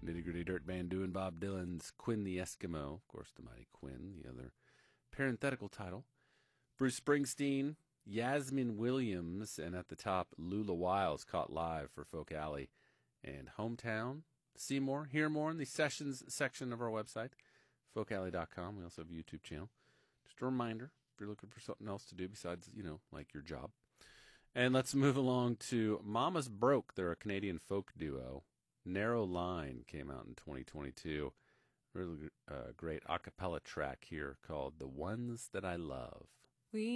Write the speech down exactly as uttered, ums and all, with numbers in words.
Nitty Gritty Dirt Band doing Bob Dylan's Quinn the Eskimo. Of course, the mighty Quinn, the other parenthetical title. Bruce Springsteen, Yasmin Williams, and at the top, Lula Wiles caught live for Folk Alley and Hometown. See more, hear more in the sessions section of our website, folk alley dot com. We also have a YouTube channel. Just a reminder, if you're looking for something else to do besides, you know, like your job. And let's move along to Mama's Broke. They're a Canadian folk duo. Narrow Line came out in twenty twenty-two. Really uh, great a cappella track here called The Ones That I Love. We